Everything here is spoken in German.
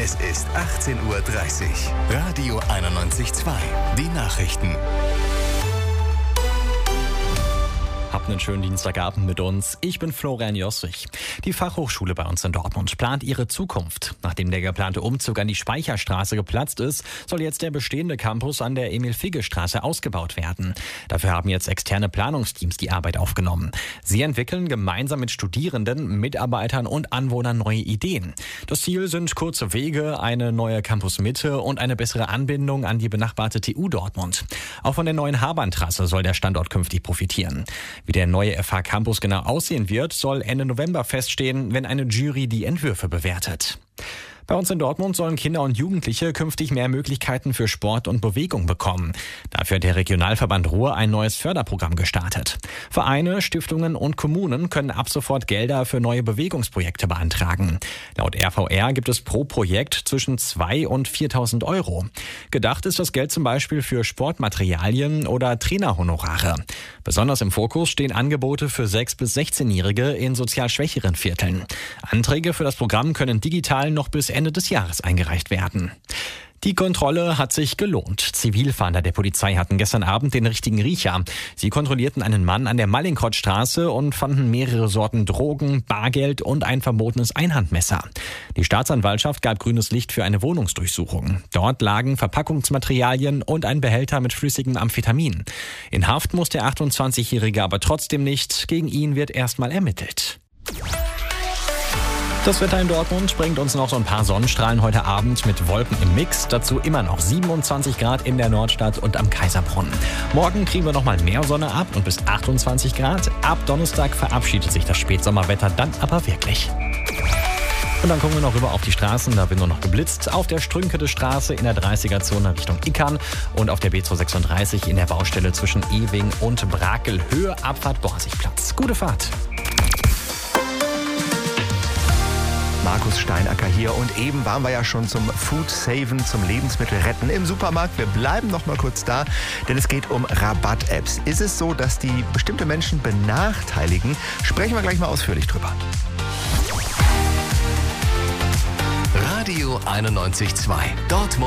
Es ist 18:30 Uhr. Radio 91.2. Die Nachrichten. Habt einen schönen Dienstagabend mit uns. Ich bin Florian Jossrich. Die Fachhochschule bei uns in Dortmund plant ihre Zukunft. Nachdem der geplante Umzug an die Speicherstraße geplatzt ist, soll jetzt der bestehende Campus an der Emil-Figge-Straße ausgebaut werden. Dafür haben jetzt externe Planungsteams die Arbeit aufgenommen. Sie entwickeln gemeinsam mit Studierenden, Mitarbeitern und Anwohnern neue Ideen. Das Ziel sind kurze Wege, eine neue Campusmitte und eine bessere Anbindung an die benachbarte TU Dortmund. Auch von der neuen Haarbahntrasse soll der Standort künftig profitieren. Wie der neue FH Campus genau aussehen wird, soll Ende November feststehen, wenn eine Jury die Entwürfe bewertet. Bei uns in Dortmund sollen Kinder und Jugendliche künftig mehr Möglichkeiten für Sport und Bewegung bekommen. Dafür hat der Regionalverband Ruhr ein neues Förderprogramm gestartet. Vereine, Stiftungen und Kommunen können ab sofort Gelder für neue Bewegungsprojekte beantragen. Laut RVR gibt es pro Projekt zwischen 2.000 und 4.000 Euro. Gedacht ist das Geld zum Beispiel für Sportmaterialien oder Trainerhonorare. Besonders im Fokus stehen Angebote für 6- bis 16-Jährige in sozial schwächeren Vierteln. Anträge für das Programm können digital noch bis Ende des Jahres eingereicht werden. Die Kontrolle hat sich gelohnt. Zivilfahnder der Polizei hatten gestern Abend den richtigen Riecher. Sie kontrollierten einen Mann an der Mallinckrodtstraße und fanden mehrere Sorten Drogen, Bargeld und ein verbotenes Einhandmesser. Die Staatsanwaltschaft gab grünes Licht für eine Wohnungsdurchsuchung. Dort lagen Verpackungsmaterialien und ein Behälter mit flüssigem Amphetamin. In Haft muss der 28-Jährige aber trotzdem nicht. Gegen ihn wird erstmal ermittelt. Das Wetter in Dortmund bringt uns noch so ein paar Sonnenstrahlen heute Abend mit Wolken im Mix. Dazu immer noch 27 Grad in der Nordstadt und am Kaiserbrunnen. Morgen kriegen wir noch mal mehr Sonne ab und bis 28 Grad. Ab Donnerstag verabschiedet sich das Spätsommerwetter dann aber wirklich. Und dann gucken wir noch rüber auf die Straßen, da wird nur noch geblitzt. Auf der Strünkede Straße in der 30er-Zone Richtung Ickern und auf der B236 in der Baustelle zwischen Ewing und Brakel. Höhe Abfahrt Borsigplatz. Gute Fahrt. Markus Steinacker hier und eben waren wir ja schon zum Food Saven, zum Lebensmittel retten im Supermarkt. Wir bleiben noch mal kurz da, denn es geht um Rabatt-Apps. Ist es so, dass die bestimmte Menschen benachteiligen? Sprechen wir gleich mal ausführlich drüber. Radio 91.2. Dortmund.